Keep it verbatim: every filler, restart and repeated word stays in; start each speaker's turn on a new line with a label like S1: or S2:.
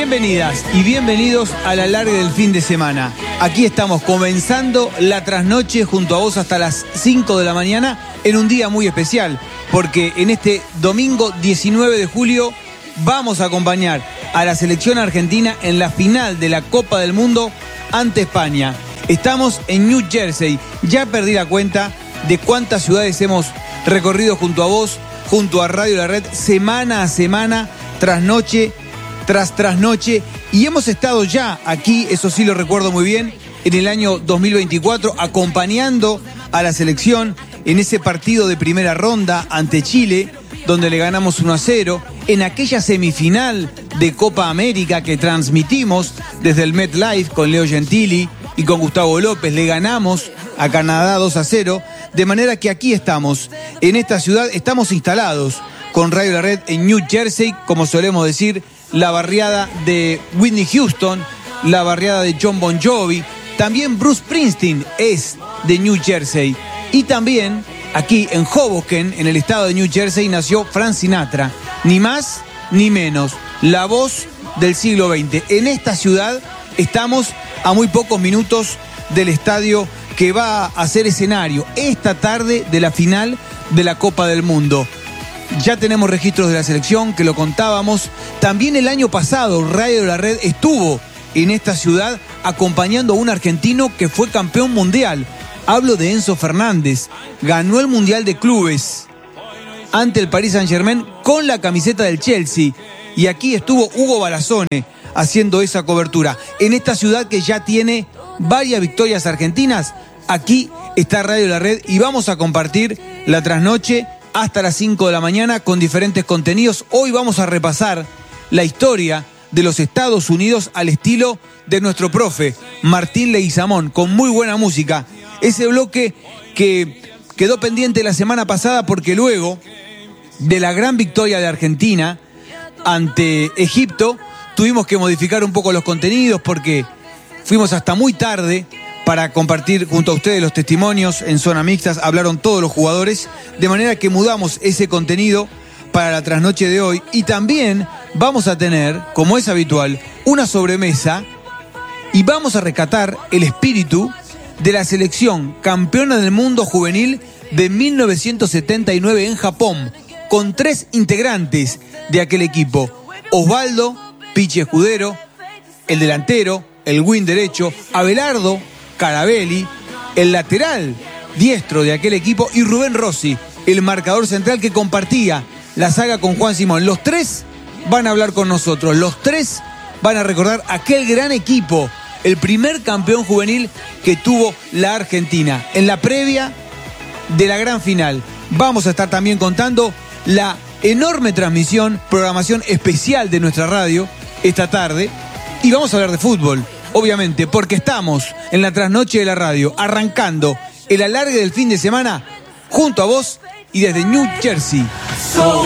S1: Bienvenidas y bienvenidos al alargue del fin de semana. Aquí estamos comenzando la trasnoche junto a vos hasta las cinco de la mañana en un día muy especial, porque en este domingo diecinueve de julio vamos a acompañar a la selección argentina en la final de la Copa del Mundo ante España. Estamos en New Jersey. Ya perdí la cuenta de cuántas ciudades hemos recorrido junto a vos, junto a Radio La Red, semana a semana, trasnoche tras trasnoche, y hemos estado ya aquí, eso sí lo recuerdo muy bien, en el año dos mil veinticuatro, acompañando a la selección en ese partido de primera ronda ante Chile, donde le ganamos uno a cero, en aquella semifinal de Copa América que transmitimos desde el MetLife con Leo Gentili y con Gustavo López, le ganamos a Canadá dos a cero, de manera que aquí estamos, en esta ciudad, estamos instalados con Radio La Red en New Jersey, como solemos decir, la barriada de Whitney Houston, la barriada de John Bon Jovi. También Bruce Springsteen es de New Jersey. Y también aquí en Hoboken, en el estado de New Jersey, nació Frank Sinatra. Ni más ni menos, la voz del siglo veinte. En esta ciudad estamos a muy pocos minutos del estadio que va a ser escenario esta tarde de la final de la Copa del Mundo. Ya tenemos registros de la selección, que lo contábamos. También el año pasado Radio La Red estuvo en esta ciudad acompañando a un argentino que fue campeón mundial. Hablo de Enzo Fernández. Ganó el Mundial de Clubes ante el Paris Saint-Germain con la camiseta del Chelsea. Y aquí estuvo Hugo Barazone haciendo esa cobertura. En esta ciudad que ya tiene varias victorias argentinas, aquí está Radio La Red y vamos a compartir la trasnoche hasta las cinco de la mañana con diferentes contenidos. Hoy vamos a repasar la historia de los Estados Unidos al estilo de nuestro profe Martín Leguizamón, con muy buena música. Ese bloque que quedó pendiente la semana pasada porque luego de la gran victoria de Argentina ante Egipto tuvimos que modificar un poco los contenidos porque fuimos hasta muy tarde para compartir junto a ustedes los testimonios en zona mixtas. Hablaron todos los jugadores, de manera que mudamos ese contenido para la trasnoche de hoy. Y también vamos a tener, como es habitual, una sobremesa y vamos a rescatar el espíritu de la selección campeona del mundo juvenil de mil novecientos setenta y nueve en Japón, con tres integrantes de aquel equipo: Osvaldo, Pichi Escudero, el delantero, el wing derecho, Abelardo Carabelli, el lateral diestro de aquel equipo, y Rubén Rossi, el marcador central que compartía la saga con Juan Simón. Los tres van a hablar con nosotros, los tres van a recordar aquel gran equipo, el primer campeón juvenil que tuvo la Argentina. En la previa de la gran final vamos a estar también contando la enorme transmisión, programación especial de nuestra radio esta tarde, y vamos a hablar de fútbol. Obviamente, porque estamos en la trasnoche de la radio, arrancando el alargue del fin de semana junto a vos y desde New Jersey. So